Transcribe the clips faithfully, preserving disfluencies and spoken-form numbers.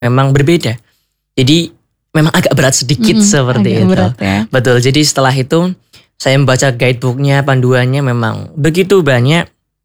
memang berbeda. Jadi memang agak berat sedikit mm-hmm, seperti itu. Berat, ya. Betul. Jadi setelah itu saya membaca guidebooknya, panduannya, memang begitu banyak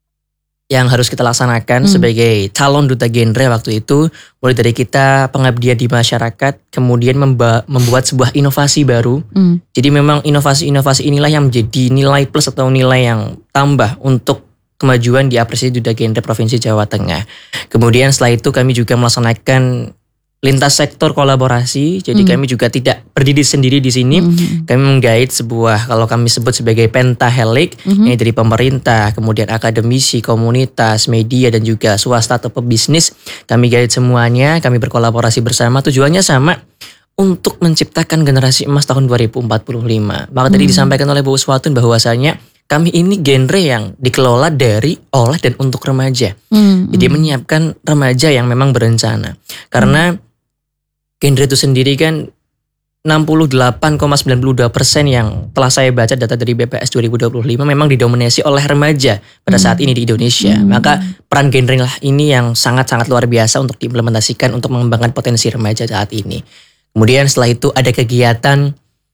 yang harus kita laksanakan mm. sebagai calon duta genre waktu itu. Mulai dari kita pengabdian di masyarakat, kemudian memba- membuat sebuah inovasi baru. Mm. Jadi memang inovasi-inovasi inilah yang menjadi nilai plus atau nilai yang tambah untuk kemajuan di apresiasi duta genre Provinsi Jawa Tengah. Kemudian setelah itu kami juga melaksanakan lintas sektor kolaborasi. Jadi hmm. kami juga tidak berdiri sendiri di sini. Hmm. Kami menggait sebuah, kalau kami sebut sebagai pentahelix, hmm. ini dari pemerintah, kemudian akademisi, komunitas, media, dan juga swasta atau pebisnis. Kami gait semuanya, kami berkolaborasi bersama. Tujuannya sama, untuk menciptakan generasi emas tahun dua ribu empat puluh lima. Maka hmm. tadi disampaikan oleh Bu Uswatun bahwasanya kami ini genre yang dikelola dari, oleh, dan untuk remaja. Hmm. Jadi menyiapkan remaja yang memang berencana. Karena hmm. genre itu sendiri kan enam puluh delapan koma sembilan dua persen yang telah saya baca data dari B P S dua ribu dua puluh lima memang didominasi oleh remaja pada saat ini di Indonesia. Hmm. Maka peran genre lah ini yang sangat-sangat luar biasa untuk diimplementasikan untuk mengembangkan potensi remaja saat ini. Kemudian setelah itu ada kegiatan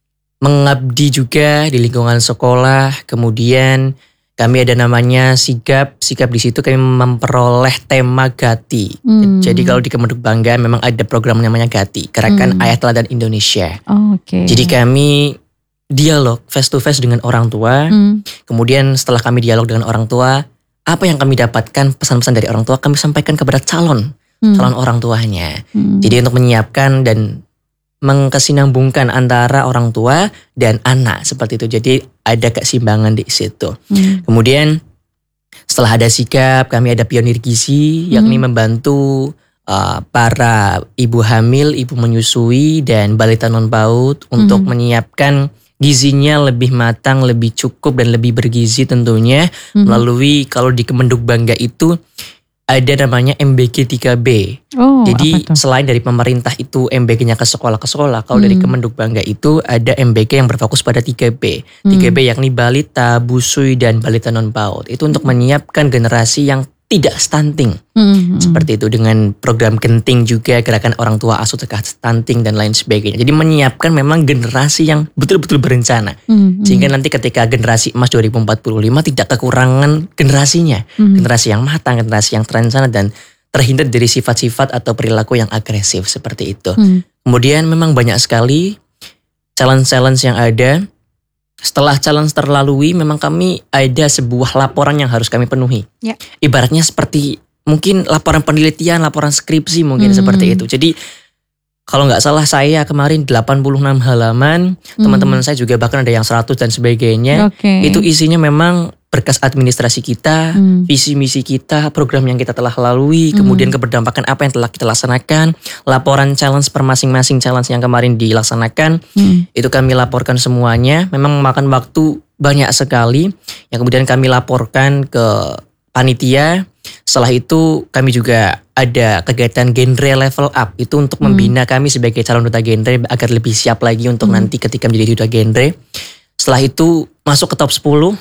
mengabdi juga di lingkungan sekolah. Kemudian kami ada namanya Sigap. Sigap di situ kami memperoleh tema Gati. Hmm. Jadi kalau di Kemenhub Bangga memang ada program namanya Gati, Gerakan hmm. Ayah Teladan Indonesia. Oh, okay. Jadi kami dialog face to face dengan orang tua. Hmm. Kemudian setelah kami dialog dengan orang tua, apa yang kami dapatkan pesan-pesan dari orang tua kami sampaikan kepada calon, hmm. calon orang tuanya. Hmm. Jadi untuk menyiapkan dan mengkesinambungkan antara orang tua dan anak seperti itu. Jadi ada keseimbangan di situ. Hmm. Kemudian setelah ada Sigap, kami ada pionir gizi, hmm. yakni membantu uh, para ibu hamil, ibu menyusui, dan balita non PAUD untuk hmm. menyiapkan gizinya lebih matang, lebih cukup, dan lebih bergizi tentunya hmm. melalui, kalau di Kemenhub Bangga itu ada namanya M B G tiga B. Oh, jadi selain dari pemerintah itu M B G-nya ke sekolah ke sekolah, kalau hmm. dari Kemenhub Bangga itu ada M B G yang berfokus pada tiga B. Hmm. tiga B yakni balita, busui, dan balita non PAUD. Itu untuk menyiapkan generasi yang tidak stunting. Hmm. Seperti itu, dengan program genting juga, gerakan orang tua asuh cegah stunting dan lain sebagainya. Jadi menyiapkan memang generasi yang betul-betul berencana. Hmm. Sehingga nanti ketika generasi emas dua ribu empat puluh lima tidak kekurangan generasinya. Hmm. Generasi yang matang, generasi yang terencana, dan terhindar dari sifat-sifat atau perilaku yang agresif seperti itu. Hmm. Kemudian memang banyak sekali challenge-challenge yang ada. Setelah challenge terlalui, memang kami ada sebuah laporan yang harus kami penuhi. Ya. Ibaratnya seperti mungkin laporan penelitian, laporan skripsi mungkin hmm. seperti itu. Jadi kalau nggak salah saya kemarin delapan puluh enam halaman, hmm. teman-teman saya juga bahkan ada yang seratus dan sebagainya. Okay. Itu isinya memang berkas administrasi kita, hmm. visi misi kita, program yang kita telah lalui, hmm. kemudian keberdampakan apa yang telah kita laksanakan, laporan challenge per masing-masing challenge yang kemarin dilaksanakan, hmm. itu kami laporkan semuanya. Memang memakan waktu banyak sekali, yang kemudian kami laporkan ke panitia. Setelah itu kami juga ada kegiatan genre level up, itu untuk hmm. membina kami sebagai calon duta genre agar lebih siap lagi untuk hmm. nanti ketika menjadi duta genre. Setelah itu masuk ke top sepuluh.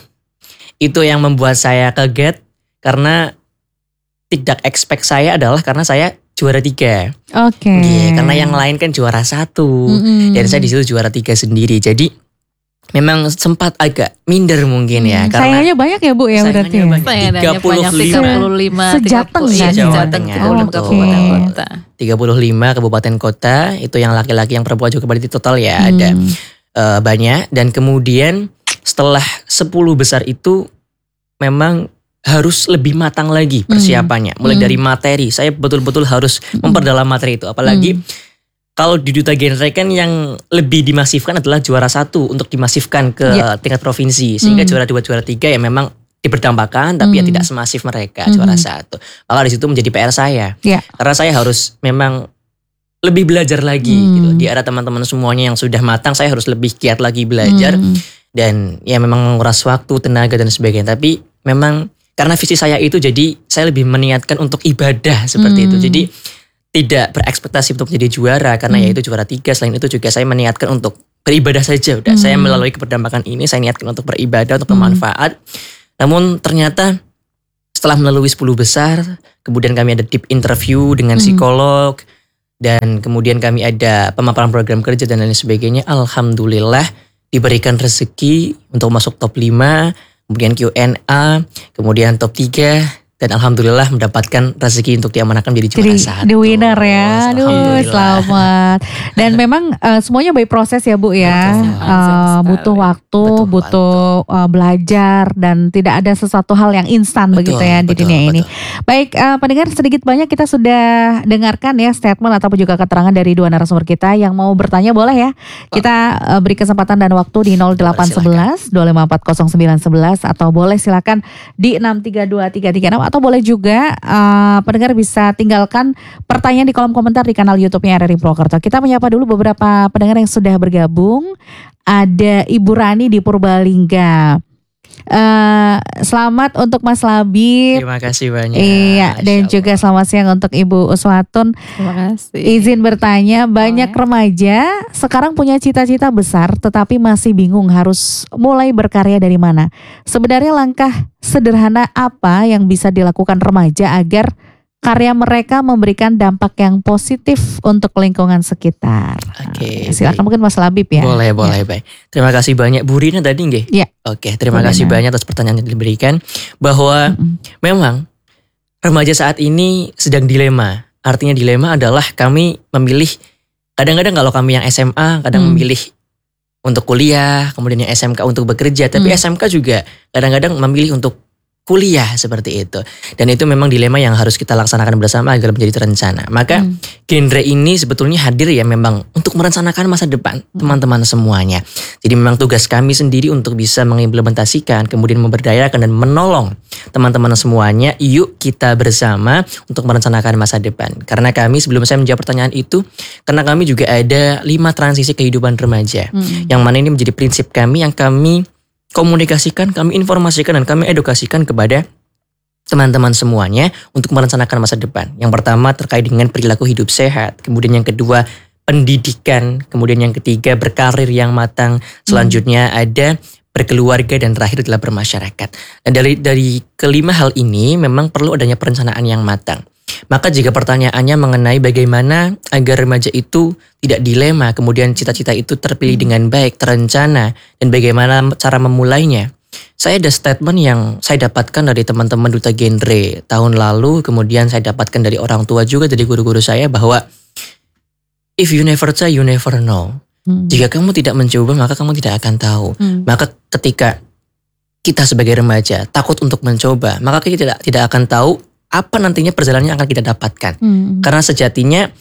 Itu yang membuat saya kaget, karena tidak expect saya adalah karena saya juara tiga. Oke. Okay. Yeah, karena yang lain kan juara satu, mm-hmm. dan saya di situ juara tiga sendiri. Jadi memang sempat agak minder mungkin ya. Hmm. Karena sayangannya banyak ya Bu ya berarti. tiga puluh lima Sejateng ya, Jawa Tengah. Kabupaten kota. tiga puluh lima kabupaten kota, itu yang laki-laki, yang perempuan juga berarti total ya hmm. ada uh, banyak. Dan kemudian setelah sepuluh besar itu memang harus lebih matang lagi persiapannya. Mulai hmm. dari materi, saya betul-betul harus hmm. memperdalam materi itu. Apalagi hmm. kalau di duta genre kan yang lebih dimasifkan adalah juara satu untuk dimasifkan ke yeah. tingkat provinsi. Sehingga hmm. juara dua, juara tiga ya memang diberdampakan, tapi hmm. ya tidak semasif mereka hmm. juara satu. Maka di situ menjadi P R saya. Yeah. Karena saya harus memang lebih belajar lagi hmm. gitu. Di era teman-teman semuanya yang sudah matang, saya harus lebih giat lagi belajar. Hmm. Dan ya memang menguras waktu, tenaga, dan sebagainya. Tapi memang karena visi saya itu, jadi saya lebih meniatkan untuk ibadah seperti hmm. itu. Jadi tidak berekspektasi untuk menjadi juara, karena hmm. ya itu juara tiga. Selain itu juga saya meniatkan untuk beribadah saja. Udah, hmm. saya melalui keberdampakan ini, saya niatkan untuk beribadah, untuk bermanfaat. Hmm. Namun ternyata setelah melalui sepuluh besar, kemudian kami ada deep interview dengan hmm. psikolog, dan kemudian kami ada pemaparan program kerja dan lain sebagainya. Alhamdulillah diberikan rezeki untuk masuk top lima, kemudian Q and A, kemudian top tiga. Dan alhamdulillah mendapatkan rezeki untuk diamanahkan menjadi juara Jadi satu. the winner ya. Aduh, Alhamdulillah. selamat. Dan memang uh, semuanya by proses ya Bu ya. Betul. Uh, butuh waktu, Betul, butuh uh, belajar dan tidak ada sesuatu hal yang instan begitu Betul, ya di betul, dunia ini. betul. Baik, uh, pendengar sedikit banyak kita sudah dengarkan ya statement ataupun juga keterangan dari dua narasumber kita. Yang mau bertanya boleh ya. Kita uh, beri kesempatan dan waktu di nol delapan satu satu dua lima empat nol sembilan satu satu atau boleh silakan di enam tiga dua tiga tiga enam. Atau boleh juga uh, pendengar bisa tinggalkan pertanyaan di kolom komentar di kanal YouTube-nya R R I Purwokerto. Kita menyapa dulu beberapa pendengar yang sudah bergabung. Ada Ibu Rani di Purbalingga. Uh, selamat untuk Mas Labib. Terima kasih banyak. Iya, dan Masya juga Allah. selamat siang untuk Ibu Uswatun. Terima kasih. Izin bertanya, banyak Boleh. remaja sekarang punya cita-cita besar tetapi masih bingung harus mulai berkarya dari mana. Sebenarnya langkah sederhana apa yang bisa dilakukan remaja agar karya mereka memberikan dampak yang positif untuk lingkungan sekitar? Oke, Silakan baik. mungkin Mas Labib ya. Boleh, boleh, baik. Terima kasih banyak Bu Rina tadi nggih? Iya. Oke, terima Boleh, kasih Nah. banyak atas pertanyaan yang diberikan. Bahwa Mm-mm. memang remaja saat ini sedang dilema. Artinya dilema adalah kami memilih, kadang-kadang kalau kami yang S M A kadang Hmm. memilih untuk kuliah, kemudian yang S M K untuk bekerja, tapi Hmm. S M K juga kadang-kadang memilih untuk kuliah seperti itu. Dan itu memang dilema yang harus kita laksanakan bersama agar menjadi terencana. Maka Hmm. genre ini sebetulnya hadir ya memang untuk merencanakan masa depan teman-teman semuanya. Jadi memang tugas kami sendiri untuk bisa mengimplementasikan, kemudian memberdayakan dan menolong teman-teman semuanya. Yuk kita bersama untuk merencanakan masa depan. Karena kami, sebelum saya menjawab pertanyaan itu, karena kami juga ada lima transisi kehidupan remaja. Hmm. Yang mana ini menjadi prinsip kami yang kami komunikasikan, kami informasikan dan kami edukasikan kepada teman-teman semuanya untuk merencanakan masa depan. Yang pertama terkait dengan perilaku hidup sehat, kemudian yang kedua pendidikan, kemudian yang ketiga berkarir yang matang, selanjutnya ada berkeluarga dan terakhir adalah bermasyarakat. Dan dari dari kelima hal ini memang perlu adanya perencanaan yang matang. Maka jika pertanyaannya mengenai bagaimana agar remaja itu tidak dilema, kemudian cita-cita itu terpilih dengan baik, terencana, dan bagaimana cara memulainya. Saya ada statement yang saya dapatkan dari teman-teman Duta Genre tahun lalu, kemudian saya dapatkan dari orang tua juga, dari guru-guru saya bahwa if you never try, you never know. Hmm. Jika kamu tidak mencoba, maka kamu tidak akan tahu. Hmm. Maka ketika kita sebagai remaja takut untuk mencoba, maka kita tidak tidak akan tahu apa nantinya perjalanannya akan kita dapatkan. Hmm. Karena sejatinya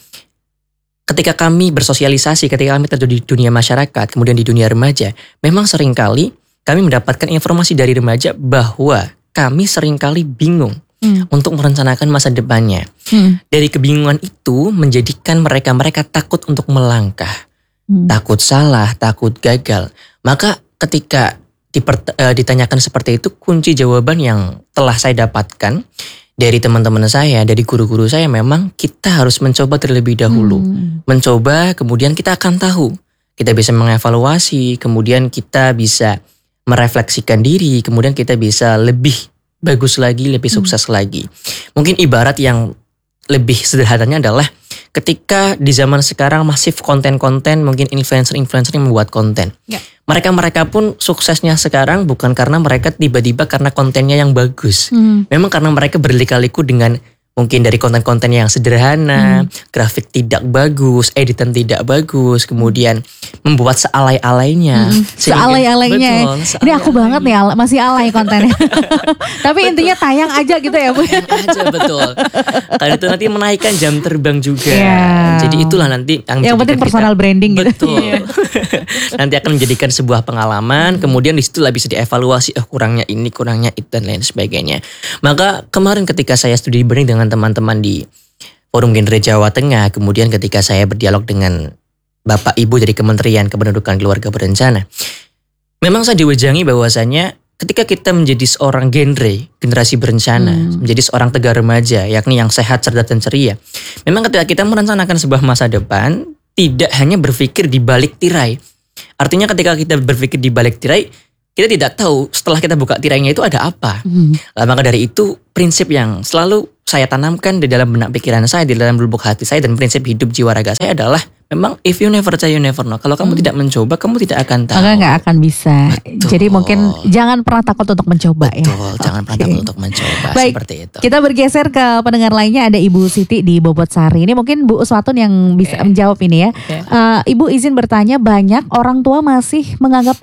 ketika kami bersosialisasi, ketika kami terjun di dunia masyarakat, kemudian di dunia remaja, memang seringkali kami mendapatkan informasi dari remaja bahwa kami seringkali bingung Hmm. untuk merencanakan masa depannya. Hmm. Dari kebingungan itu menjadikan mereka-mereka takut untuk melangkah. Hmm. Takut salah, takut gagal. Maka ketika diper- eh, ditanyakan seperti itu, kunci jawaban yang telah saya dapatkan dari teman-teman saya, dari guru-guru saya, memang kita harus mencoba terlebih dahulu. Hmm. Mencoba, kemudian kita akan tahu. Kita bisa mengevaluasi, kemudian kita bisa merefleksikan diri, kemudian kita bisa lebih bagus lagi, lebih sukses lagi. Mungkin ibarat yang lebih sederhananya adalah ketika di zaman sekarang masif konten-konten, mungkin influencer-influencer yang membuat konten. Ya. Mereka-mereka pun suksesnya sekarang bukan karena mereka tiba-tiba karena kontennya yang bagus. Hmm. Memang karena mereka berlika-liku dengan mungkin dari konten-konten yang sederhana, grafik tidak bagus, editan tidak bagus, kemudian membuat sealai-alainya. Hmm, Sehingga- sealai-alainya. Betul, Ini aku sealai-alai. banget nih, al- masih alay kontennya. Tapi intinya tayang aja gitu ya Bu. Tayang aja, betul. Karena itu nanti menaikkan jam terbang juga. Iya. Jadi itulah nanti yang, Yang menjadikan penting kita- personal branding gitu. Betul. Nanti akan menjadikan sebuah pengalaman, kemudian disitulah bisa dievaluasi, oh kurangnya ini, kurangnya itu, dan lain sebagainya. Maka kemarin ketika saya studi banding dengan teman-teman di Forum Genre Jawa Tengah, kemudian ketika saya berdialog dengan Bapak Ibu dari Kementerian Kependudukan Keluarga Berencana, memang saya diwejangi bahwasannya ketika kita menjadi seorang genre, generasi berencana, Hmm. menjadi seorang tegar remaja, yakni yang sehat, cerdas, dan ceria. Memang ketika kita merencanakan sebuah masa depan, tidak hanya berpikir di balik tirai. Artinya ketika kita berpikir di balik tirai, kita tidak tahu setelah kita buka tirainya itu ada apa. Hmm. Nah, maka dari itu prinsip yang selalu saya tanamkan di dalam benak pikiran saya, di dalam lubuk hati saya, dan prinsip hidup jiwa raga saya adalah memang if you never try you never know. Kalau kamu hmm. tidak mencoba, kamu tidak akan tahu. Maka nggak akan bisa. Betul. Jadi mungkin jangan pernah takut untuk mencoba. Betul, ya. jangan okay. pernah takut untuk mencoba. Baik, seperti itu. Kita bergeser ke pendengar lainnya, ada Ibu Siti di Bobotsari. Ini mungkin Bu Uswatun yang bisa okay. menjawab ini ya. Okay. Uh, Ibu izin bertanya, banyak orang tua masih menganggap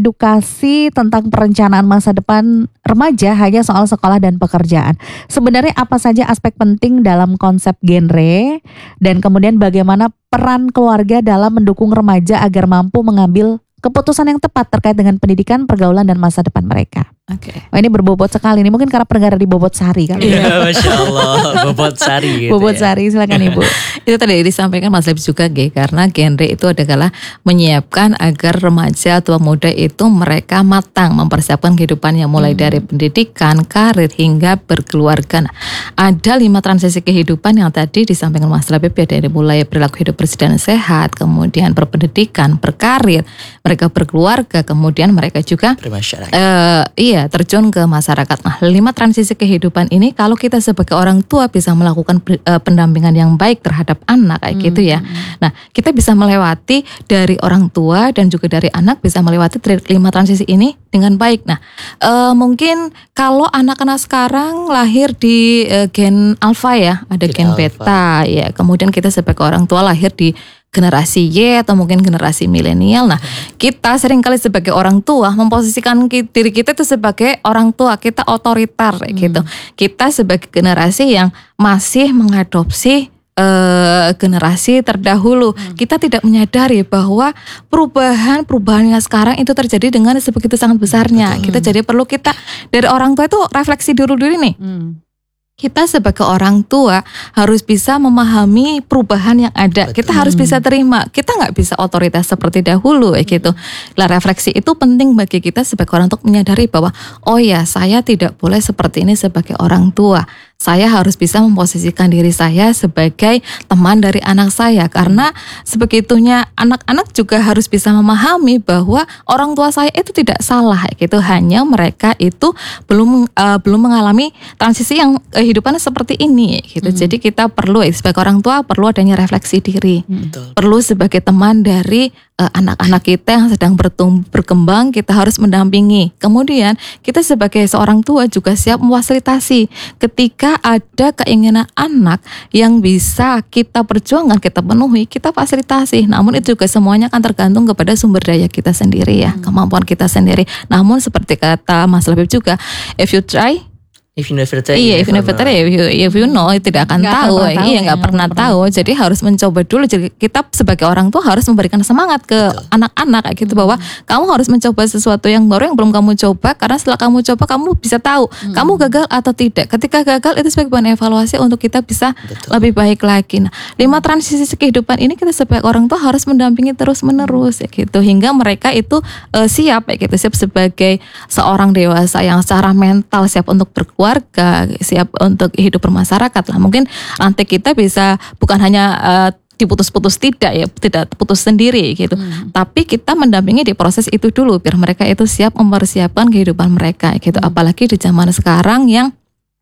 edukasi tentang perencanaan masa depan remaja hanya soal sekolah dan pekerjaan. Sebenarnya apa saja aspek penting dalam konsep genre, dan kemudian bagaimana peran keluarga dalam mendukung remaja agar mampu mengambil keputusan yang tepat terkait dengan pendidikan, pergaulan, dan masa depan mereka. Oke. Okay. Oh, ini berbobot sekali. Ini mungkin karena pendengar di Bobotsari kali. Iya, Masya Allah. Bobotsari gitu Bobotsari, ya. Silakan Ibu. Itu tadi disampaikan Mas Lebih juga, G, karena genre itu adalah menyiapkan agar remaja atau muda itu mereka matang, mempersiapkan kehidupannya mulai hmm. dari pendidikan, karir, hingga berkeluarga. Nah, ada lima transisi kehidupan yang tadi disampaikan Mas Lebih, dari mulai perilaku hidup bersih dan sehat, kemudian berpendidikan, berkarir, mereka berkeluarga, kemudian mereka juga bermasyarakat. Uh, iya, terjun ke masyarakat. Nah, lima transisi kehidupan ini kalau kita sebagai orang tua bisa melakukan uh, pendampingan yang baik terhadap anak kayak hmm. gitu ya. Nah, kita bisa melewati dari orang tua dan juga dari anak, bisa melewati lima transisi ini dengan baik. Nah, uh, mungkin kalau anak-anak sekarang lahir di uh, gen alfa ya, ada gen, gen beta ya. Kemudian kita sebagai orang tua lahir di generasi Y atau mungkin generasi milenial. Nah, kita seringkali sebagai orang tua memposisikan diri kita itu sebagai orang tua, kita otoriter hmm. gitu. Kita sebagai generasi yang masih mengadopsi Uh, generasi terdahulu. Hmm. Kita tidak menyadari bahwa perubahan-perubahan yang sekarang itu terjadi dengan sebegitu sangat besarnya. Hmm. Kita jadi perlu kita dari orang tua itu refleksi dulu-dulu nih. Hmm. Kita sebagai orang tua harus bisa memahami perubahan yang ada. Betul. Kita harus bisa terima. Kita nggak bisa otoritas seperti dahulu ya gitu. Lah, refleksi itu penting bagi kita sebagai orang untuk menyadari bahwa oh ya, saya tidak boleh seperti ini sebagai orang tua. Saya harus bisa memposisikan diri saya sebagai teman dari anak saya, karena sebegitunya anak-anak juga harus bisa memahami bahwa orang tua saya itu tidak salah gitu, hanya mereka itu belum uh, belum mengalami transisi yang kehidupan seperti ini gitu. Hmm. Jadi kita perlu sebagai orang tua perlu adanya refleksi diri. Hmm. Perlu sebagai teman dari uh, anak-anak kita yang sedang bertumbuh berkembang, kita harus mendampingi. Kemudian kita sebagai seorang tua juga siap memfasilitasi ketika ada keinginan anak yang bisa kita perjuangkan, kita penuhi, kita fasilitasi. Namun itu juga semuanya akan tergantung kepada sumber daya kita sendiri ya, hmm. kemampuan kita sendiri. Namun seperti kata Mas Lebib juga, if you try, If you never try, iya, if you never try, if you, if you know, tidak akan gak tahu, tahu, iya nggak ya, pernah tahu. Pernah. Jadi harus mencoba dulu. Jadi kita sebagai orang tua harus memberikan semangat ke Betul. anak-anak kayak gitu, bahwa hmm. kamu harus mencoba sesuatu yang baru yang belum kamu coba, karena setelah kamu coba kamu bisa tahu hmm. kamu gagal atau tidak. Ketika gagal itu sebagai bahan evaluasi untuk kita bisa Betul. lebih baik lagi. Nah, lima transisi kehidupan ini kita sebagai orang tua harus mendampingi terus menerus ya gitu, hingga mereka itu uh, siap ya gitu, siap sebagai seorang dewasa yang secara mental siap untuk berkeluarga, keluarga, siap untuk hidup bermasyarakat lah. Mungkin nanti kita bisa bukan hanya uh, diputus-putus, tidak ya, tidak putus sendiri gitu. Hmm. Tapi kita mendampingi di proses itu dulu biar mereka itu siap mempersiapkan kehidupan mereka gitu. Hmm. Apalagi di zaman sekarang yang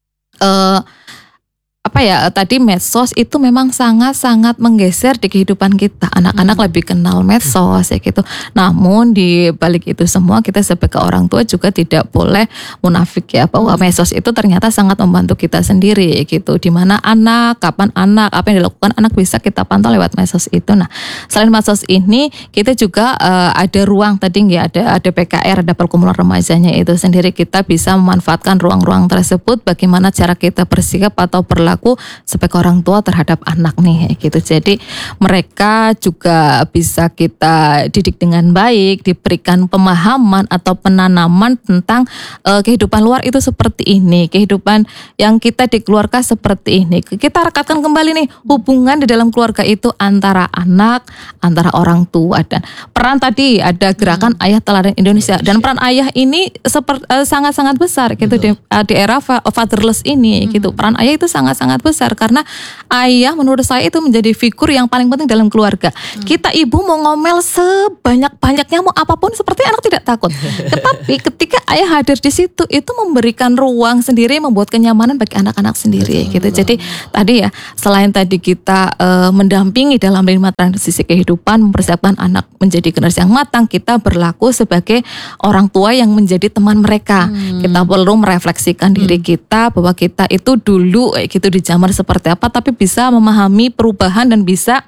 uh, apa ya, tadi medsos itu memang sangat-sangat menggeser di kehidupan kita. Anak-anak hmm. lebih kenal medsos ya gitu. Namun di balik itu semua kita sebagai orang tua juga tidak boleh munafik ya, bahwa medsos itu ternyata sangat membantu kita sendiri gitu. Dimana anak, kapan anak, apa yang dilakukan anak bisa kita pantau lewat medsos itu. Nah, selain medsos ini kita juga uh, ada ruang tadi ya, ada ada P K R, ada perkumpulan remajanya itu sendiri. Kita bisa memanfaatkan ruang-ruang tersebut, bagaimana cara kita bersikap atau berlaku sebagai orang tua terhadap anak nih gitu. Jadi mereka juga bisa kita didik dengan baik, diberikan pemahaman atau penanaman tentang uh, kehidupan luar itu seperti ini, kehidupan yang kita dikeluarkan seperti ini. Kita rekatkan kembali nih hubungan di dalam keluarga itu antara anak, antara orang tua, dan peran tadi ada gerakan hmm. Ayah Teladan Indonesia, dan peran ayah ini seperti uh, sangat-sangat besar gitu di, uh, di era fatherless ini hmm. gitu. Peran ayah itu sangat sangat-sangat besar karena ayah menurut saya itu menjadi figur yang paling penting dalam keluarga. Hmm. Kita ibu mau ngomel sebanyak-banyaknya mau apapun seperti anak tidak takut. Tetapi ketika ayah hadir di situ itu memberikan ruang sendiri, membuat kenyamanan bagi anak-anak sendiri. Betul, gitu. Jadi tadi ya selain tadi kita uh, mendampingi dalam lima transisi kehidupan, mempersiapkan anak menjadi generasi yang matang, kita berlaku sebagai orang tua yang menjadi teman mereka. Hmm. Kita perlu merefleksikan diri hmm. kita bahwa kita itu dulu kayak gitu di zaman seperti apa, tapi bisa memahami perubahan dan bisa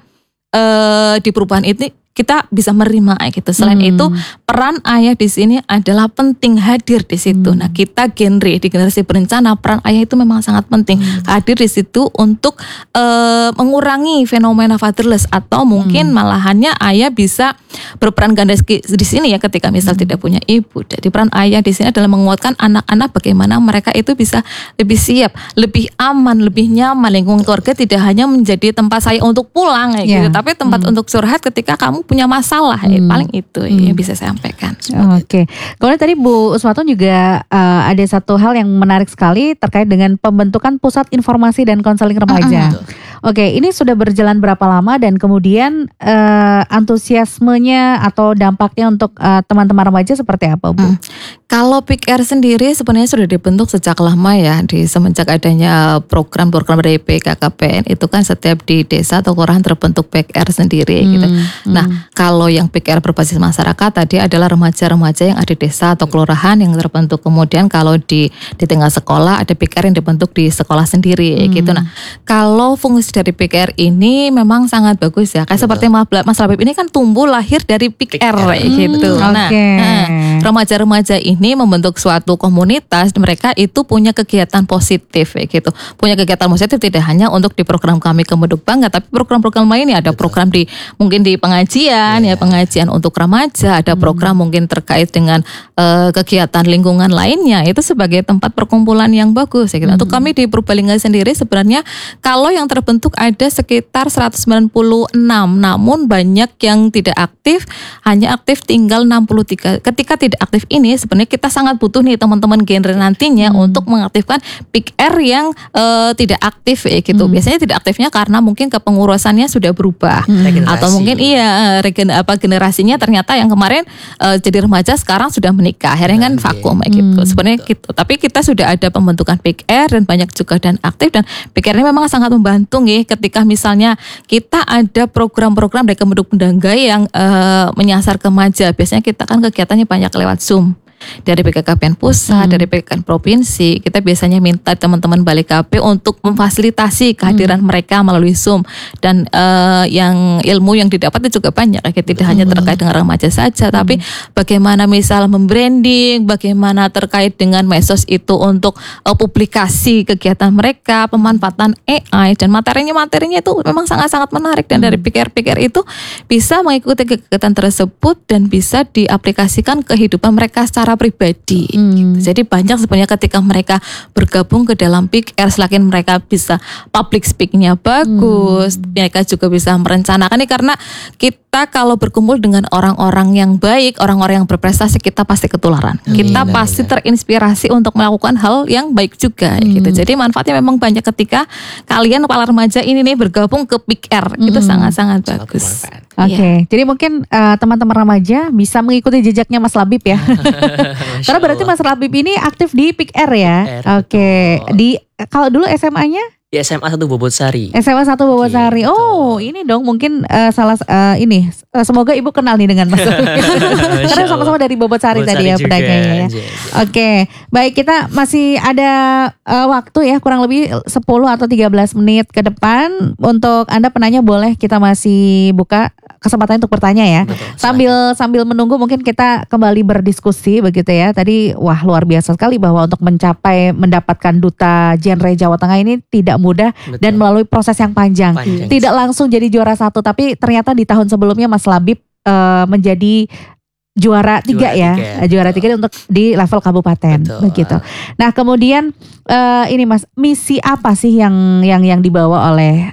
uh, di perubahan ini kita bisa menerima gitu. Selain hmm. itu peran ayah di sini adalah penting, hadir di situ. Hmm. Nah kita genre di generasi berencana, peran ayah itu memang sangat penting, hmm. hadir di situ untuk uh, mengurangi fenomena fatherless atau mungkin hmm. malahannya ayah bisa berperan ganda di sini ya ketika misal hmm. tidak punya ibu. Jadi peran ayah di sini adalah menguatkan anak-anak bagaimana mereka itu bisa lebih siap, lebih aman, lebih nyaman. Lingkungan keluarga tidak hanya menjadi tempat saya untuk pulang ya, yeah. gitu, tapi tempat hmm. untuk curhat ketika kamu punya masalah, hmm. ya, paling itu hmm. yang bisa saya sampaikan. Oke, okay. Kemudian tadi Bu Uswatun juga uh, ada satu hal yang menarik sekali terkait dengan pembentukan pusat informasi dan konseling remaja. Uh-uh. Oke, okay, ini sudah berjalan berapa lama dan kemudian uh, antusiasmenya atau dampaknya untuk uh, teman-teman remaja seperti apa, Bu? Hmm. Kalau P I K R sendiri sebenarnya sudah dibentuk sejak lama ya, di semenjak adanya program-program dari P K K P N itu kan setiap di desa atau kelurahan terbentuk P K R sendiri hmm. gitu. Nah, hmm. kalau yang P K R berbasis masyarakat tadi adalah remaja-remaja yang ada di desa atau kelurahan yang terbentuk. Kemudian kalau di di tingkat sekolah ada P K R yang dibentuk di sekolah sendiri hmm. gitu. Nah, kalau fungsi dari P K R ini memang sangat bagus ya. Kayak Betul. Seperti Mas Labib ini kan tumbuh lahir dari P K R, P K R. gitu. Hmm, nah, okay. nah, remaja-remaja ini membentuk suatu komunitas, mereka itu punya kegiatan positif ya gitu. Punya kegiatan positif tidak hanya untuk di program kami Kemenduk Bangga, tapi program-program lainnya ada Betul. Program di mungkin di pengajian yeah. ya pengajian untuk remaja, ada program hmm. mungkin terkait dengan uh, kegiatan lingkungan lainnya, itu sebagai tempat perkumpulan yang bagus ya gitu. Hmm. Untuk kami di Purbalingga sendiri sebenarnya kalau yang terbentuk ada sekitar seratus sembilan puluh enam, namun banyak yang tidak aktif, hanya aktif tinggal enam puluh tiga. Ketika tidak aktif ini sebenarnya kita sangat butuh nih teman-teman genre nantinya hmm. untuk mengaktifkan P K R yang uh, tidak aktif ya gitu. Hmm. Biasanya tidak aktifnya karena mungkin kepengurusannya sudah berubah hmm. atau mungkin iya regen, apa generasinya ternyata yang kemarin uh, jadi remaja sekarang sudah menikah, akhirnya kan vakum kayak gitu. Hmm. Sebenarnya gitu. Tapi kita sudah ada pembentukan P K R dan banyak juga dan aktif, dan P K R ini memang sangat membantu nih ketika misalnya kita ada program-program dari Kemenduk Bangga yang uh, menyasar ke remaja. Biasanya kita kan kegiatannya banyak lewat Zoom. Dari P K K P N pusat, hmm. dari P K K P N provinsi, kita biasanya minta teman-teman Balik K P untuk memfasilitasi kehadiran hmm. mereka melalui Zoom, dan uh, yang ilmu yang didapat itu juga banyak, ya, tidak hmm. hanya terkait dengan remaja saja, hmm. tapi bagaimana misal membranding, bagaimana terkait dengan medsos itu untuk uh, publikasi kegiatan mereka, pemanfaatan A I, dan materinya-materinya itu memang sangat-sangat menarik, dan hmm. dari P K R-P K R itu bisa mengikuti kegiatan tersebut dan bisa diaplikasikan kehidupan mereka secara pribadi. Hmm. Jadi banyak sebenarnya ketika mereka bergabung ke dalam P K R, selain mereka bisa public speakingnya bagus, hmm. mereka juga bisa merencanakan nih, karena kita kalau berkumpul dengan orang-orang yang baik, orang-orang yang berprestasi, kita pasti ketularan. Hmm. Kita hmm. pasti terinspirasi untuk melakukan hal yang baik juga hmm. gitu. Jadi manfaatnya memang banyak ketika kalian kepala remaja ini nih bergabung ke P K R. Hmm. Itu sangat-sangat bagus. Oke, okay. ya. Jadi mungkin uh, teman-teman remaja bisa mengikuti jejaknya Mas Labib ya. Karena berarti Mas Labib ini aktif di P K R ya. Oke, okay. Di kalau dulu S M A-nya? Di S M A satu Bobotsari. S M A satu Bobotsari. Gitu. Oh, ini dong mungkin uh, salah uh, ini. Uh, semoga Ibu kenal nih dengan Mas Labib. Karena sama-sama dari Bobotsari tadi ya pedagangnya ya. Oke, okay. Baik, kita masih ada uh, waktu ya, kurang lebih sepuluh atau tiga belas menit ke depan. Untuk Anda penanya boleh kita masih buka kesempatan untuk bertanya ya. Betul, sambil sambil menunggu mungkin kita kembali berdiskusi begitu ya. Tadi wah luar biasa sekali bahwa untuk mencapai mendapatkan duta genre Jawa Tengah ini tidak mudah. Betul. Dan melalui proses yang panjang. panjang. Tidak langsung jadi juara satu, tapi ternyata di tahun sebelumnya Mas Labib uh, menjadi juara tiga juara ya, tiga. juara tiga untuk di level kabupaten. Betul. Begitu. Nah kemudian uh, ini Mas, misi apa sih yang yang yang dibawa oleh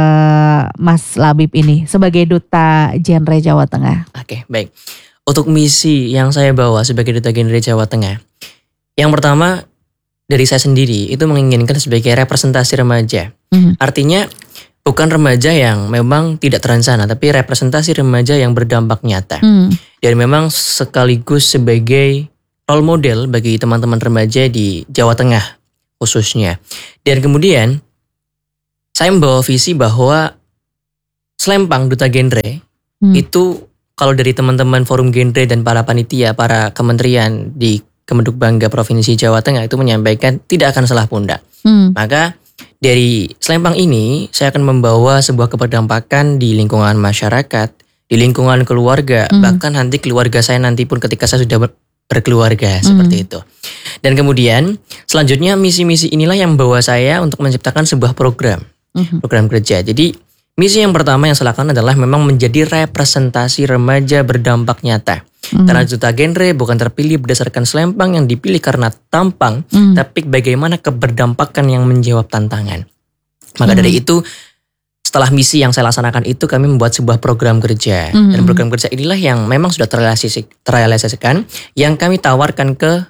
uh, Mas Labib ini sebagai duta genre Jawa Tengah? Oke, baik. Untuk misi yang saya bawa sebagai duta genre Jawa Tengah, yang pertama dari saya sendiri itu menginginkan sebagai representasi remaja. Mhm. Artinya bukan remaja yang memang tidak terencana, tapi representasi remaja yang berdampak nyata. Hmm. Dan memang sekaligus sebagai role model bagi teman-teman remaja di Jawa Tengah khususnya. Dan kemudian saya membawa visi bahwa Slempang Duta Genre Hmm. itu kalau dari teman-teman forum genre dan para panitia, para kementerian di Kemenduk Bangga Provinsi Jawa Tengah itu menyampaikan tidak akan salah pundak. Hmm. Maka dari Slempang ini saya akan membawa sebuah keberdampakan di lingkungan masyarakat, di lingkungan keluarga, Hmm. bahkan nanti keluarga saya nanti pun ketika saya sudah ber- berkeluarga seperti itu. Dan kemudian selanjutnya misi-misi inilah yang membawa saya untuk menciptakan sebuah program, Mhm. program kerja. Jadi misi yang pertama yang saya lakukan adalah memang menjadi representasi remaja berdampak nyata. Mhm. Karena Duta Genre bukan terpilih berdasarkan Slempang yang dipilih karena tampang, Hmm. tapi bagaimana keberdampakan yang menjawab tantangan. Maka Hmm. dari itu, setelah misi yang saya laksanakan itu, kami membuat sebuah program kerja. Hmm. Dan program kerja inilah yang memang sudah terrealisasi- terrealisasikan, yang kami tawarkan ke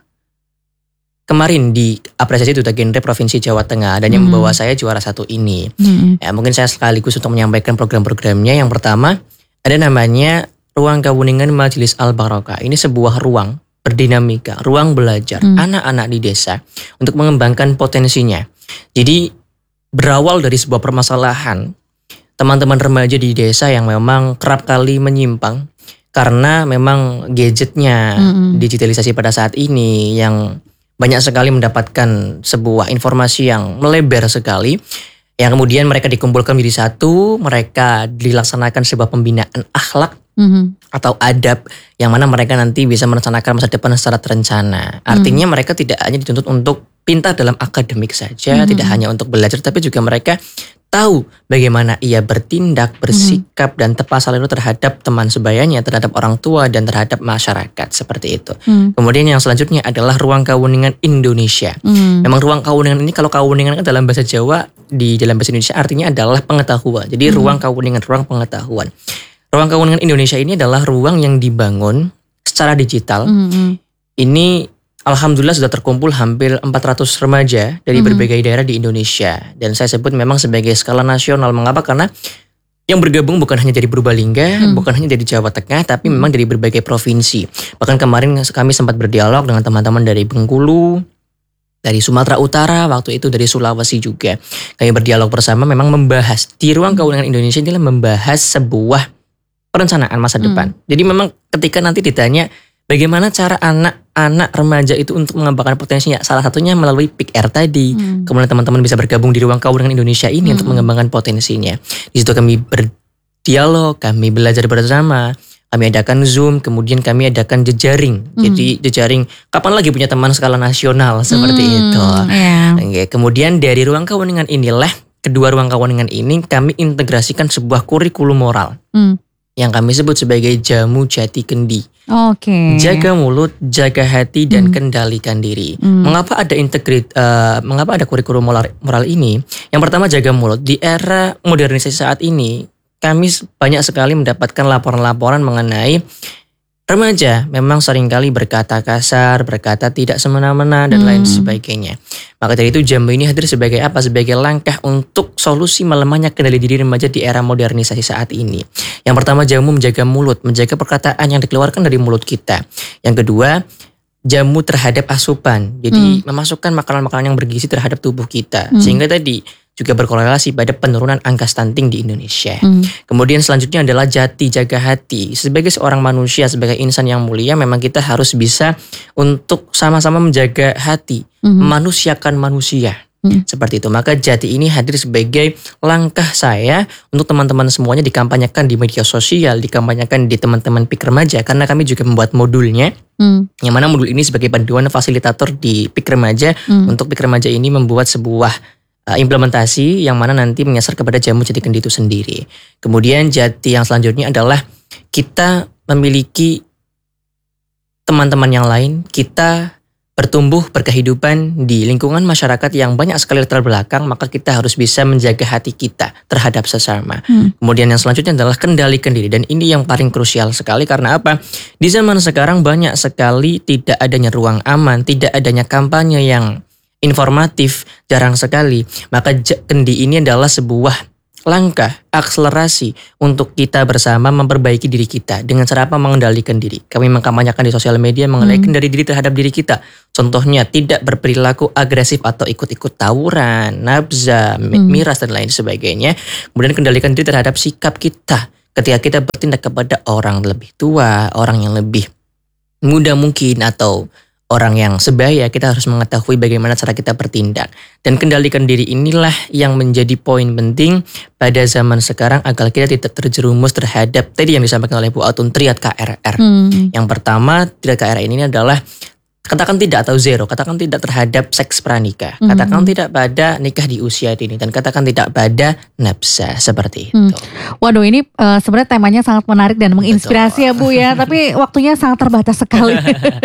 kemarin di apresiasi Duta Genre Provinsi Jawa Tengah, dan yang Hmm. membawa saya juara satu ini. Hmm. Ya, mungkin saya sekaligus untuk menyampaikan program-programnya. Yang pertama, ada namanya Ruang Kawuningan Majelis Al-Barokah. Ini sebuah ruang berdinamika, ruang belajar Hmm. anak-anak di desa untuk mengembangkan potensinya. Jadi berawal dari sebuah permasalahan teman-teman remaja di desa yang memang kerap kali menyimpang karena memang gadgetnya, Hmm. digitalisasi pada saat ini yang banyak sekali mendapatkan sebuah informasi yang melebar sekali, yang kemudian mereka dikumpulkan menjadi satu, mereka dilaksanakan sebuah pembinaan akhlak Mhm. atau adab yang mana mereka nanti bisa merencanakan masa depan secara terencana. Artinya mereka tidak hanya dituntut untuk pintar dalam akademik saja, Mhm. tidak hanya untuk belajar, tapi juga mereka tahu bagaimana ia bertindak, bersikap, dan tepat salah itu terhadap teman sebayanya, terhadap orang tua, dan terhadap masyarakat, seperti itu. Hmm. Kemudian yang selanjutnya adalah Ruang Kawuningan Indonesia. Hmm. Memang ruang kawuningan ini, kalau kawuningan kan dalam bahasa Jawa, di dalam bahasa Indonesia artinya adalah pengetahuan. Jadi Hmm. ruang kawuningan, ruang pengetahuan. Ruang Kawuningan Indonesia ini adalah ruang yang dibangun secara digital. Hmm. Ini alhamdulillah sudah terkumpul hampir empat ratus remaja dari Mhm. berbagai daerah di Indonesia. Dan saya sebut memang sebagai skala nasional. Mengapa? Karena yang bergabung bukan hanya dari Purbalingga, Hmm. bukan hanya dari Jawa Tengah, tapi memang dari berbagai provinsi. Bahkan kemarin kami sempat berdialog dengan teman-teman dari Bengkulu, dari Sumatera Utara, waktu itu dari Sulawesi juga. Kami berdialog bersama memang membahas di Ruang Kawuningan Indonesia ini membahas sebuah perencanaan masa Hmm. depan. Jadi memang ketika nanti ditanya bagaimana cara anak-anak remaja itu untuk mengembangkan potensinya, salah satunya melalui P I K R tadi. Hmm. Kemudian teman-teman bisa bergabung di Ruang Kawuningan Indonesia ini Hmm. untuk mengembangkan potensinya. Di situ kami berdialog, kami belajar bersama. Kami adakan Zoom, kemudian kami adakan jejaring. Hmm. Jadi jejaring, kapan lagi punya teman skala nasional seperti Hmm. itu. Ya. Oke, kemudian dari Ruang Kawuningan inilah, kedua Ruang Kawuningan ini kami integrasikan sebuah kurikulum moral Hmm. yang kami sebut sebagai Jamu Jati Kendi. Oke. Jaga mulut, jaga hati, dan Hmm. kendalikan diri. Hmm. Mengapa ada integrit, eh, mengapa ada kurikulum moral, moral ini? Yang pertama, jaga mulut. Di era modernisasi saat ini, kami banyak sekali mendapatkan laporan-laporan mengenai remaja memang seringkali berkata kasar, berkata tidak semena-mena, dan Hmm. lain sebagainya. Maka dari itu Jamu ini hadir sebagai apa? Sebagai langkah untuk solusi melemahnya kendali diri remaja di era modernisasi saat ini. Yang pertama, Jamu menjaga mulut, menjaga perkataan yang dikeluarkan dari mulut kita. Yang kedua, Jamu terhadap asupan. Jadi memasukkan makanan-makanan yang bergizi terhadap tubuh kita. Hmm. Sehingga tadi juga berkorelasi pada penurunan angka stunting di Indonesia. Hmm. Kemudian selanjutnya adalah jati, jaga hati. Sebagai seorang manusia, sebagai insan yang mulia, memang kita harus bisa untuk sama-sama menjaga hati, Mhm. memanusiakan manusia. Hmm. Seperti itu. Maka jati ini hadir sebagai langkah saya untuk teman-teman semuanya dikampanyekan di media sosial, dikampanyekan di teman-teman P I K Remaja, karena kami juga membuat modulnya. Hmm. Yang mana modul ini sebagai panduan fasilitator di P I K Remaja. Hmm. Untuk P I K Remaja ini membuat sebuah uh, implementasi yang mana nanti menyasar kepada Jamu Jati Kendi itu sendiri. Kemudian jati yang selanjutnya adalah kita memiliki teman-teman yang lain, kita bertumbuh berkehidupan di lingkungan masyarakat yang banyak sekali latar belakang, maka kita harus bisa menjaga hati kita terhadap sesama. Hmm. Kemudian yang selanjutnya adalah kendalikan diri, dan ini yang paling krusial sekali. Karena apa? Di zaman sekarang banyak sekali tidak adanya ruang aman, tidak adanya kampanye yang informatif, jarang sekali. Maka Kendi ini adalah sebuah langkah akselerasi untuk kita bersama memperbaiki diri kita dengan cara apa? Mengendalikan diri. Kami mengkampanyekan di sosial media mengenai hmm. kendali diri terhadap diri kita. Contohnya tidak berperilaku agresif atau ikut-ikut tawuran, nabza, hmm. miras dan lain sebagainya. Kemudian kendalikan diri terhadap sikap kita ketika kita bertindak kepada orang lebih tua, orang yang lebih muda mungkin, atau orang yang sebaya. Kita harus mengetahui bagaimana cara kita bertindak. Dan kendalikan diri inilah yang menjadi poin penting pada zaman sekarang agar kita tidak terjerumus terhadap tadi yang disampaikan oleh Bu Atun, triad K R R. Hmm. Yang pertama, triad K R R ini adalah katakan tidak atau zero, katakan tidak terhadap seks pranikah, hmm. katakan tidak pada nikah di usia dini, dan katakan tidak pada nafsa, seperti itu. Hmm. Waduh, ini uh, sebenarnya temanya sangat menarik dan menginspirasi. Betul. Ya Bu ya, tapi waktunya sangat terbatas sekali.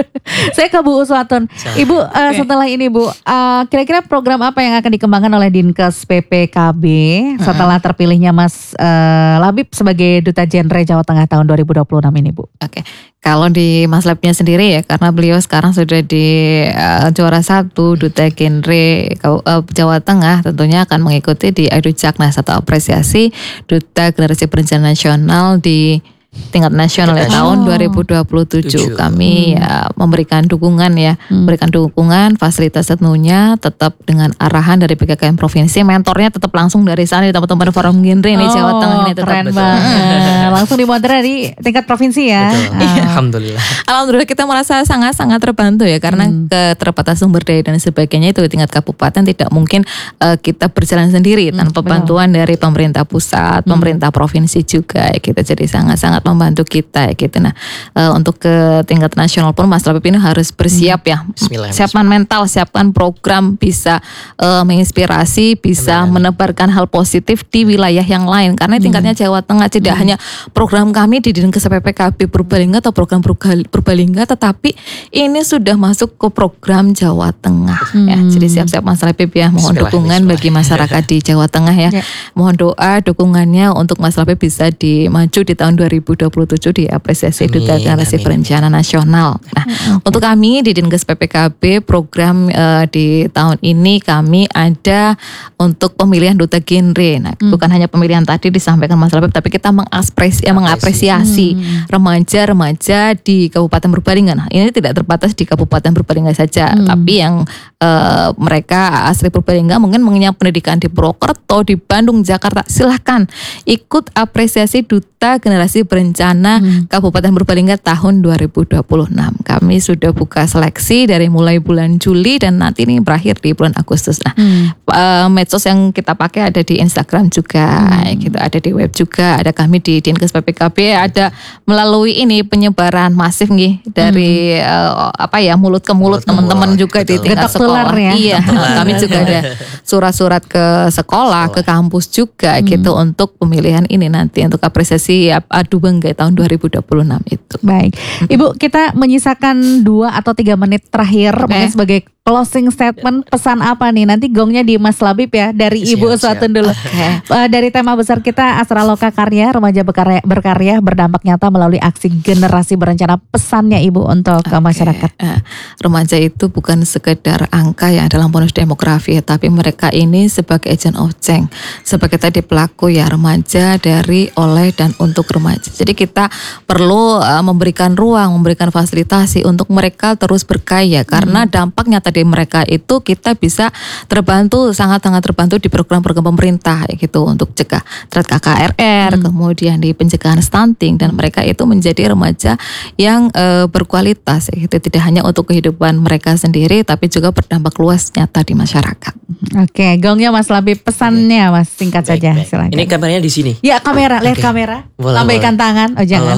Saya ke Bu Uswatun. Ibu, uh, okay. setelah ini Bu, uh, kira-kira program apa yang akan dikembangkan oleh Dinkes P P K B setelah terpilihnya Mas uh, Labib sebagai Duta Genre Jawa Tengah tahun dua ribu dua puluh enam ini Bu? Oke, okay. Kalau di Mas Labnya sendiri ya, karena beliau sekarang sudah di uh, juara satu Duta Genre uh, Jawa Tengah, tentunya akan mengikuti di Adu Jaknas atau apresiasi Duta Generasi Berencana Nasional di tingkat nasional ya, tahun dua ribu dua puluh tujuh. Kami hmm. ya memberikan dukungan ya, hmm. memberikan dukungan fasilitas tentunya tetap dengan arahan dari P K K M provinsi, mentornya tetap langsung dari sana di teman-teman forum genre ini oh, Jawa Tengah ini tetap. Keren banget. Langsung dimonitor dari tingkat provinsi ya. Betul. Ah. Alhamdulillah. Alhamdulillah kita merasa sangat-sangat terbantu ya, karena hmm. keterbatasan sumber daya dan sebagainya itu di tingkat kabupaten tidak mungkin uh, kita berjalan sendiri hmm, tanpa betul. bantuan dari pemerintah pusat, hmm. pemerintah provinsi juga ya, kita jadi sangat-sangat membantu kita ya gitu. Nah uh, untuk ke tingkat nasional pun Mas Labib ini harus bersiap ya, siapkan mental, siapkan program bisa uh, menginspirasi, bisa Amin. menebarkan hal positif di wilayah yang lain, karena tingkatnya hmm. Jawa Tengah tidak hmm. hanya program kami di Dinkes P P K B Purbalingga atau program Purbalingga, tetapi ini sudah masuk ke program Jawa Tengah hmm. ya. Jadi siap-siap Mas Labib ya, mohon dukungan bagi masyarakat di Jawa Tengah ya. ya. Mohon doa dukungannya untuk Mas Labib bisa dimaju di tahun dua ribu dua puluh tujuh di apresiasi Duta Generasi Berencana Nasional. Nah, hmm. untuk kami di Dinkes P P K B program uh, di tahun ini kami ada untuk pemilihan duta genre. Nah, hmm. bukan hanya pemilihan tadi disampaikan Mas Labib, tapi kita mengapresiasi, mengapresiasi hmm. remaja-remaja di Kabupaten Purbalingga. Nah, ini tidak terbatas di Kabupaten Purbalingga saja, hmm. tapi yang uh, mereka asli Purbalingga mungkin mengenyam pendidikan di Purwokerto, di Bandung, Jakarta, silahkan ikut apresiasi Duta Generasi Berencana hmm. Kabupaten Purbalingga tahun dua ribu dua puluh enam. Kami sudah buka seleksi dari mulai bulan Juli dan nanti ini berakhir di bulan Agustus. Nah, hmm. uh, medsos yang kita pakai ada di Instagram juga, hmm. gitu, ada di web juga, ada kami di Dinkes P P K B, ada melalui ini penyebaran masif nih dari hmm. uh, apa ya mulut ke mulut, mulut teman-teman juga betul. Di tingkat sekolah. Ya. Iya, kami juga ada surat-surat ke sekolah, sekolah, ke kampus juga hmm. gitu untuk pemilihan ini nanti untuk apresiasi Adu Bangga tahun dua ribu dua puluh enam itu. Baik, Ibu, kita menyisakan dua atau tiga menit terakhir okay. mungkin sebagai closing statement, pesan apa nih? Nanti gongnya di Mas Labib ya, dari siap, Ibu Uswatun dulu. Okay. Uh, dari tema besar kita Astra Loka Karya, remaja berkarya, berkarya berdampak nyata melalui aksi generasi berencana. Pesannya Ibu untuk okay. masyarakat. Uh, remaja itu bukan sekedar angka ya dalam bonus demografi ya, tapi mereka ini sebagai agent of change, sebagai tadi pelaku ya, remaja dari, oleh dan untuk remaja. Jadi kita perlu uh, memberikan ruang, memberikan fasilitasi untuk mereka terus berkarya, karena hmm. dampak nyata di mereka itu kita bisa terbantu, sangat-sangat terbantu di program-program pemerintah ya gitu, untuk cegah K K R R, hmm. kemudian di pencegahan stunting, dan mereka itu menjadi remaja yang e, berkualitas ya gitu, tidak hanya untuk kehidupan mereka sendiri tapi juga berdampak luas nyata di masyarakat. Oke, gongnya Mas Labib, pesannya Mas singkat baik, saja baik. Silakan. Ini kameranya di sini. Ya, kamera, lihat okay. kamera. Boleh, lambaikan boleh. tangan. Oh, jangan.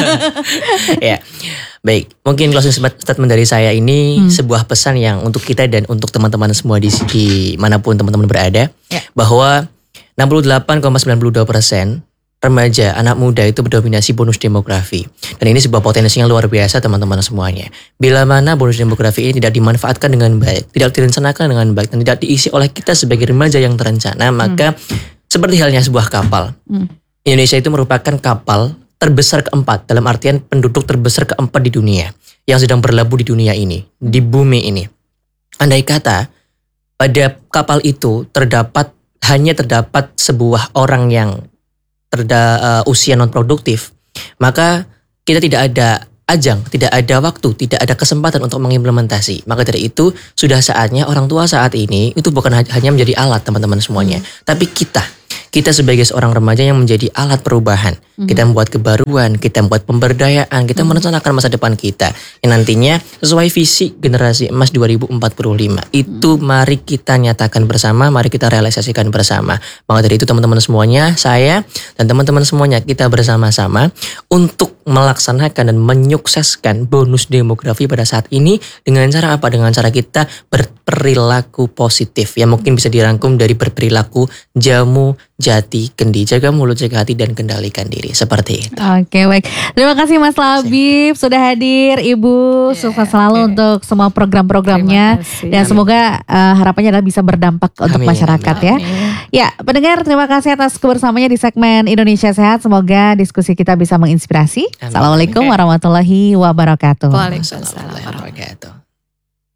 Ya. Baik, mungkin closing statement dari saya ini hmm. sebuah pesan yang untuk kita dan untuk teman-teman semua di, di manapun teman-teman berada, ya. bahwa enam puluh delapan koma sembilan dua persen remaja, anak muda itu berdominasi bonus demografi. Dan ini sebuah potensi yang luar biasa teman-teman semuanya. Bila mana bonus demografi ini tidak dimanfaatkan dengan baik, tidak direncanakan dengan baik, dan tidak diisi oleh kita sebagai remaja yang terencana, maka hmm. seperti halnya sebuah kapal. Hmm. Indonesia itu merupakan kapal terbesar keempat, dalam artian penduduk terbesar keempat di dunia yang sedang berlabuh di dunia ini, di bumi ini. Andai kata pada kapal itu terdapat hanya terdapat sebuah orang yang terda uh, usia non produktif, maka kita tidak ada ajang, tidak ada waktu, tidak ada kesempatan untuk mengimplementasi. Maka dari itu sudah saatnya orang tua saat ini itu bukan hanya menjadi alat teman-teman semuanya, hmm. tapi kita Kita sebagai seorang remaja yang menjadi alat perubahan. Mm-hmm. Kita membuat kebaruan, kita membuat pemberdayaan, kita mm-hmm. merencanakan masa depan kita. Yang nantinya sesuai visi generasi emas dua ribu empat puluh lima. Itu mm-hmm. mari kita nyatakan bersama, mari kita realisasikan bersama. Maka dari itu teman-teman semuanya, saya dan teman-teman semuanya kita bersama-sama untuk melaksanakan dan menyukseskan bonus demografi pada saat ini dengan cara apa? Dengan cara kita berperilaku positif. Yang mungkin bisa dirangkum dari berperilaku jamu, jati, kendi, jaga mulut, jaga hati, dan kendalikan diri. Seperti itu. Oke, baik. Terima kasih Mas Labib sudah hadir. Ibu, yeah, sukses selalu okay. untuk semua program-programnya. Dan amin. Semoga uh, harapannya adalah bisa berdampak amin, untuk masyarakat amin. ya. Amin. Ya, pendengar, terima kasih atas kebersamaannya di segmen Indonesia Sehat. Semoga diskusi kita bisa menginspirasi. Amin. Assalamualaikum okay. warahmatullahi wabarakatuh. Waalaikumsalam warahmatullahi wabarakatuh.